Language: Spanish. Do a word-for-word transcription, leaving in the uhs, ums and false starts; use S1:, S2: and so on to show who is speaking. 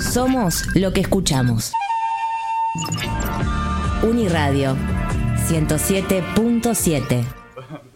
S1: Somos lo que escuchamos. Uniradio ciento siete punto siete.